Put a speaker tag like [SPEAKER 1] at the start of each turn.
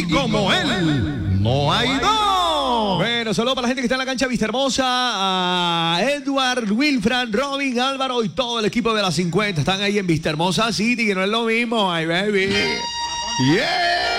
[SPEAKER 1] y como él no hay dos.
[SPEAKER 2] Bueno, saludos para la gente que está en la cancha Vista Hermosa, a Edward, Wilfran, Robin, Álvaro y todo el equipo de las 50. Están ahí en Vista Hermosa City, que no es lo mismo. Ay, baby. Yeah.